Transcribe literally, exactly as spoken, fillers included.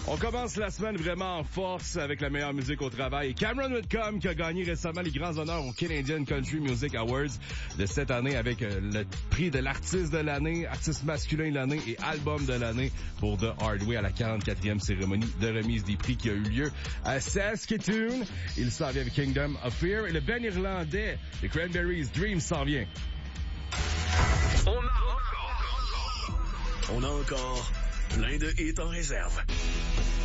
On commence la semaine vraiment en force avec la meilleure musique au travail. Et Cameron Whitcomb qui a gagné récemment les grands honneurs au Canadian Country Music Awards de cette année avec le prix de l'artiste de l'année, artiste masculin de l'année et album de l'année pour The Hard Way à la quarante-quatrième cérémonie de remise des prix qui a eu lieu à Saskatoon. Il s'en vient avec Kingdom of Fear et le band irlandais des Cranberries Dream s'en vient. On a encore, on a encore plein de hits en réserve.